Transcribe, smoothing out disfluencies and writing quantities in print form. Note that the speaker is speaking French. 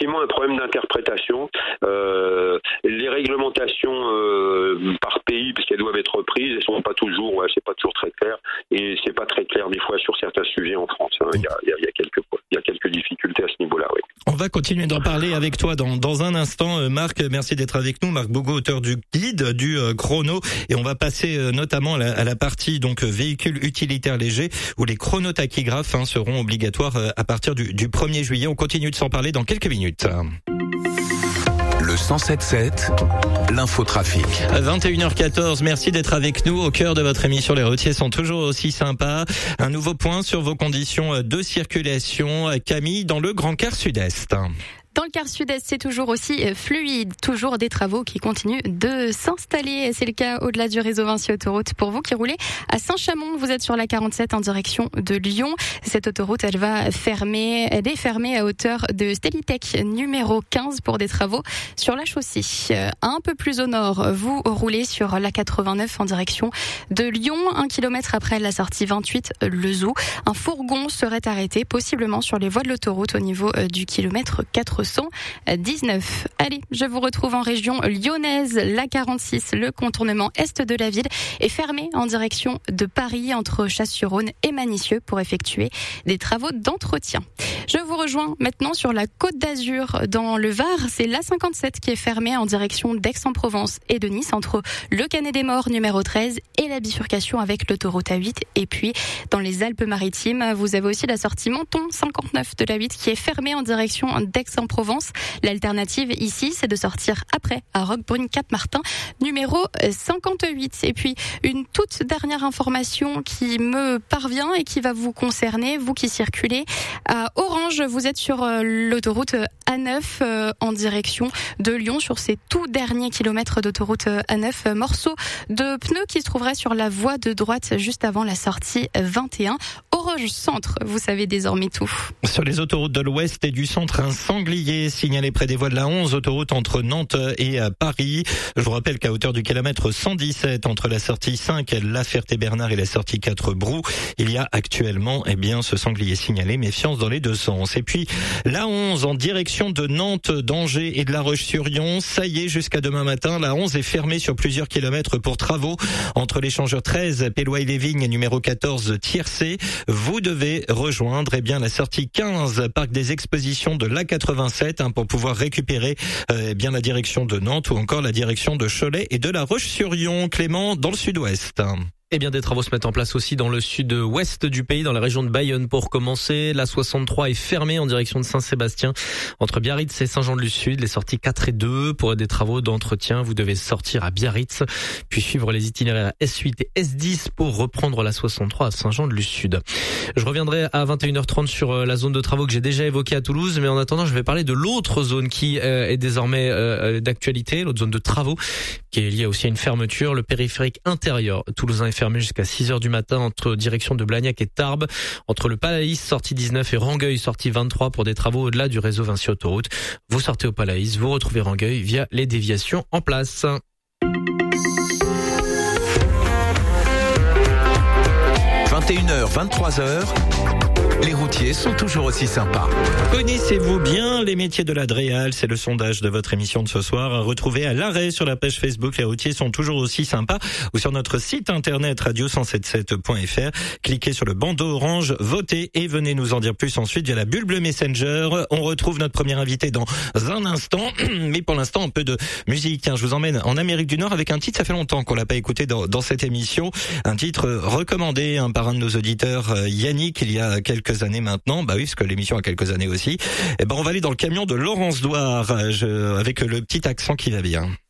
effectivement un problème d'interprétation. Les réglementations par pays, puisqu'elles doivent être reprises, elles sont pas toujours, c'est pas toujours très clair, et c'est pas très clair des fois sur certains sujets en France. Il y a quelques difficultés à ce niveau-là. Oui. On va continuer d'en parler avec toi dans un instant, Marc. Merci d'être avec nous, Marc Bogo, auteur du guide du chrono, et on va passer notamment à la partie donc véhicules utilitaires légers où les chronotachygraphes seront obligatoires à partir du 1er juillet. On continue de s'en parler dans quelques minutes. Le 107.7, l'infotrafic. 21h14, merci d'être avec nous au cœur de votre émission. Les routiers sont toujours aussi sympas. Un nouveau point sur vos conditions de circulation. Camille, dans le Grand Quart Sud-Est. Dans le quart sud-est, c'est toujours aussi fluide, toujours des travaux qui continuent de s'installer. C'est le cas au-delà du réseau Vinci Autoroute. Pour vous qui roulez à Saint-Chamond, vous êtes sur la 47 en direction de Lyon. Cette autoroute, elle est fermée à hauteur de Stellitech numéro 15 pour des travaux sur la chaussée. Un peu plus au nord, vous roulez sur la 89 en direction de Lyon. 1 kilomètre après la sortie 28, le Zoo. Un fourgon serait arrêté, possiblement sur les voies de l'autoroute au niveau du kilomètre 419. Allez, je vous retrouve en région lyonnaise. La 46, le contournement est de la ville, est fermé en direction de Paris entre Chasse-sur-Rhône et Manicieux pour effectuer des travaux d'entretien. Je vous rejoins maintenant sur la Côte d'Azur dans le Var. C'est la 57 qui est fermée en direction d'Aix-en-Provence et de Nice entre le Canet-des-Morts numéro 13 et la bifurcation avec l'autoroute A8. Et puis dans les Alpes-Maritimes, vous avez aussi la sortie Menton 59 de la 8 qui est fermée en direction d'Aix-en-Provence. L'alternative ici, c'est de sortir après à Roquebrune-Cap-Martin, numéro 58. Et puis, une toute dernière information qui me parvient et qui va vous concerner, vous qui circulez à Orange. Vous êtes sur l'autoroute A9 en direction de Lyon, sur ces tout derniers kilomètres d'autoroute A9. Morceau de pneu qui se trouverait sur la voie de droite juste avant la sortie 21. Orange Centre, vous savez désormais tout. Sur les autoroutes de l'Ouest et du Centre, un sanglier signalé près des voies de la 11, autoroute entre Nantes et Paris. Je vous rappelle qu'à hauteur du kilomètre 117, entre la sortie 5, La Ferté-Bernard et la sortie 4, Brou, il y a actuellement, ce sanglier signalé. Méfiance dans les deux sens. Et puis, la 11 en direction de Nantes, d'Angers et de La Roche-sur-Yon. Ça y est, jusqu'à demain matin, la 11 est fermée sur plusieurs kilomètres pour travaux entre l'échangeur 13, Péloy-les-Vignes et numéro 14, Tiercé. Vous devez rejoindre, la sortie 15, Parc des Expositions de l'A87, pour pouvoir récupérer la direction de Nantes ou encore la direction de Cholet et de La Roche-sur-Yon. Clément, dans le sud-ouest. Des travaux se mettent en place aussi dans le sud-ouest du pays, dans la région de Bayonne. Pour commencer, la 63 est fermée en direction de Saint-Sébastien, entre Biarritz et Saint-Jean-de-Luz-Sud. Les sorties 4 et 2 pour des travaux d'entretien. Vous devez sortir à Biarritz, puis suivre les itinéraires S8 et S10 pour reprendre la 63 à Saint-Jean-de-Luz-Sud. Je reviendrai à 21h30 sur la zone de travaux que j'ai déjà évoquée à Toulouse, mais en attendant, je vais parler de l'autre zone qui est désormais d'actualité, l'autre zone de travaux, qui est liée aussi à une fermeture, le périphérique intérieur toulousain est fermé jusqu'à 6h du matin entre direction de Blagnac et Tarbes, entre le Palaïs sortie 19 et Rangueil sortie 23 pour des travaux au-delà du réseau Vinci Autoroute. Vous sortez au Palaïs, vous retrouvez Rangueil via les déviations en place. 21h, 23h, les routiers sont toujours aussi sympas. Connaissez-vous bien les métiers de la Dréal? C'est le sondage de votre émission de ce soir, à retrouver à l'arrêt sur la page Facebook. Les routiers sont toujours aussi sympas, ou sur notre site internet radio177.fr. Cliquez sur le bandeau orange, votez et venez nous en dire plus ensuite via la bulle bleue Messenger. On retrouve notre premier invité dans un instant, mais pour l'instant un peu de musique. Je vous emmène en Amérique du Nord avec un titre, ça fait longtemps qu'on l'a pas écouté dans cette émission, un titre recommandé par un de nos auditeurs, Yannick, il y a quelques années maintenant. Bah oui, parce que l'émission a quelques années aussi. On va aller dans le camion de Laurence Douard, avec le petit accent qui va bien.